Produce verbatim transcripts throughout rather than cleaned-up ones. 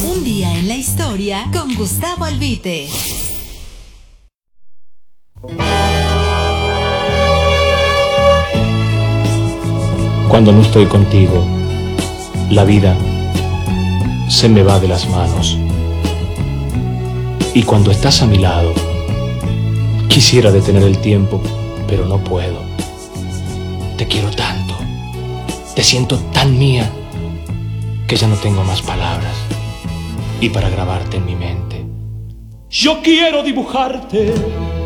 Un día en la historia con Gustavo Albite. Cuando no estoy contigo, la vida se me va de las manos. Y cuando estás a mi lado, quisiera detener el tiempo, pero no puedo. Te quiero tanto, te siento tan mía, que ya no tengo más palabras. Y para grabarte en mi mente, yo quiero dibujarte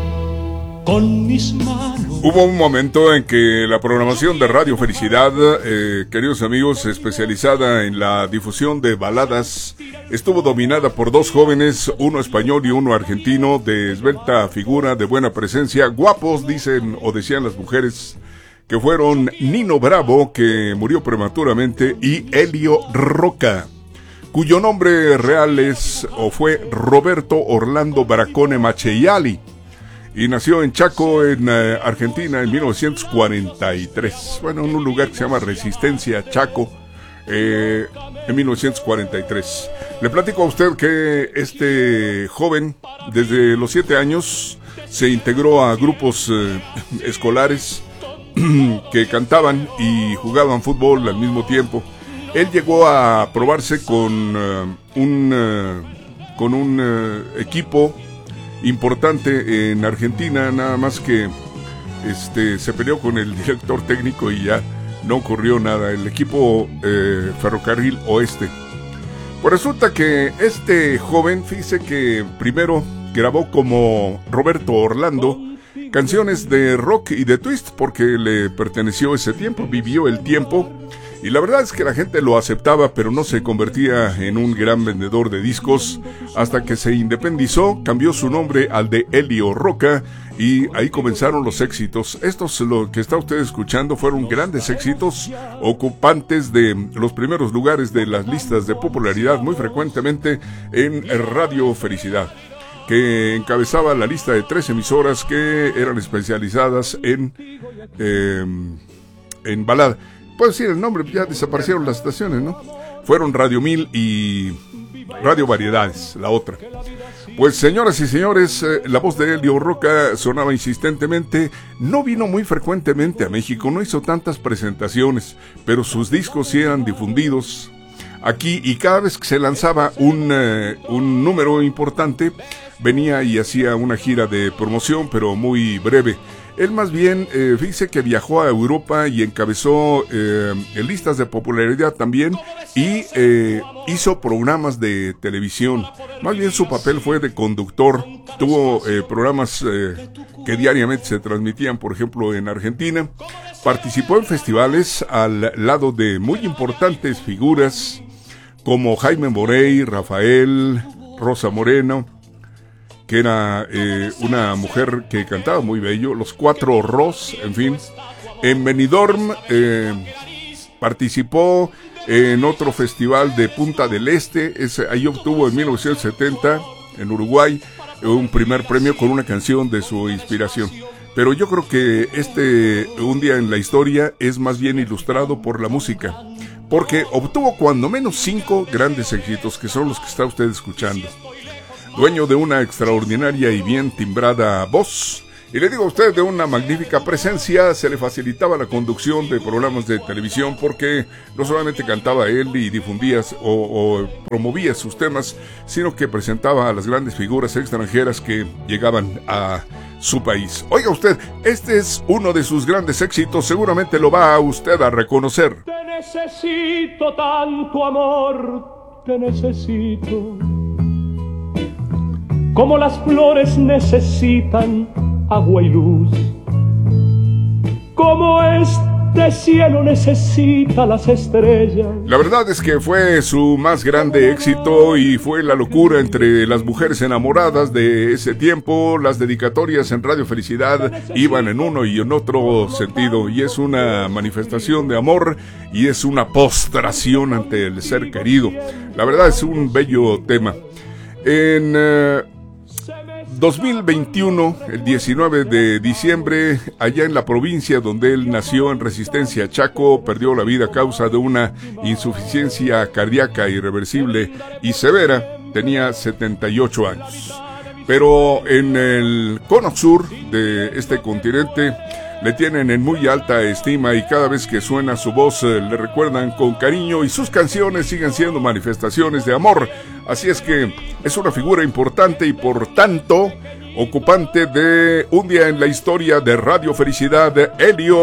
con mis manos. Hubo un momento en que la programación de Radio Felicidad, eh, queridos amigos, especializada en la difusión de baladas, estuvo dominada por dos jóvenes, uno español y uno argentino, de esbelta figura, de buena presencia, guapos, dicen o decían las mujeres, que fueron Nino Bravo, que murió prematuramente, y Elio Roca, cuyo nombre real es o fue Roberto Orlando Bracone Maceiali, y nació en Chaco, en uh, Argentina, en mil novecientos cuarenta y tres. Bueno, en un lugar que se llama Resistencia, Chaco, eh, en mil novecientos cuarenta y tres. Le platico a usted que este joven, desde los siete años, se integró a grupos eh, escolares que cantaban y jugaban fútbol al mismo tiempo. Él llegó a probarse con uh, un, uh, con un uh, equipo importante en Argentina, nada más que este se peleó con el director técnico y ya no ocurrió nada. El equipo eh, Ferrocarril Oeste. Pues resulta que este joven, fíjese que primero grabó como Roberto Orlando canciones de rock y de twist, porque le perteneció ese tiempo, vivió el tiempo, y la verdad es que la gente lo aceptaba, pero no se convertía en un gran vendedor de discos. Hasta que se independizó, cambió su nombre al de Elio Roca, y ahí comenzaron los éxitos. Estos, lo que está usted escuchando, fueron grandes éxitos, ocupantes de los primeros lugares de las listas de popularidad, muy frecuentemente en Radio Felicidad, que encabezaba la lista de tres emisoras que eran especializadas en, eh, en balada. Puedo decir el nombre, ya desaparecieron las estaciones, ¿no? Fueron Radio Mil y Radio Variedades, la otra. Pues señoras y señores, eh, la voz de Elio Roca sonaba insistentemente. No vino muy frecuentemente a México, no hizo tantas presentaciones, pero sus discos sí eran difundidos aquí, y cada vez que se lanzaba un, eh, un número importante, venía y hacía una gira de promoción, pero muy breve. Él más bien, eh, fíjese que viajó a Europa y encabezó eh, en listas de popularidad también, y eh, hizo programas de televisión. Más bien su papel fue de conductor. Tuvo eh, programas eh, que diariamente se transmitían, por ejemplo, en Argentina. Participó en festivales al lado de muy importantes figuras como Jaime Morey, Rafael, Rosa Moreno, que era eh, una mujer que cantaba muy bello, los Cuatro Ros, en fin. En Benidorm eh, participó en otro festival de Punta del Este. Ese, ahí obtuvo en mil novecientos setenta, en Uruguay, un primer premio con una canción de su inspiración. Pero yo creo que este Un día en la historia es más bien ilustrado por la música, porque obtuvo cuando menos cinco grandes éxitos, que son los que está usted escuchando. Dueño de una extraordinaria y bien timbrada voz, y le digo a usted, de una magnífica presencia. Se le facilitaba la conducción de programas de televisión, porque no solamente cantaba él y difundía o, o promovía sus temas, sino que presentaba a las grandes figuras extranjeras que llegaban a su país. Oiga usted, este es uno de sus grandes éxitos, seguramente lo va a usted a reconocer. Te necesito tanto, amor, te necesito, como las flores necesitan agua y luz, como este cielo necesita las estrellas. La verdad es que fue su más grande éxito, y fue la locura entre las mujeres enamoradas de ese tiempo. Las dedicatorias en Radio Felicidad iban en uno y en otro sentido, y es una manifestación de amor y es una postración ante el ser querido. La verdad es un bello tema. En... Uh, dos mil veintiuno, el diecinueve de diciembre, allá en la provincia donde él nació, en Resistencia, Chaco, perdió la vida a causa de una insuficiencia cardíaca irreversible y severa. Tenía setenta y ocho años. Pero en el cono sur de este continente le tienen en muy alta estima y cada vez que suena su voz eh, le recuerdan con cariño y sus canciones siguen siendo manifestaciones de amor. Así es que es una figura importante y por tanto ocupante de un día en la historia de Radio Felicidad, Elio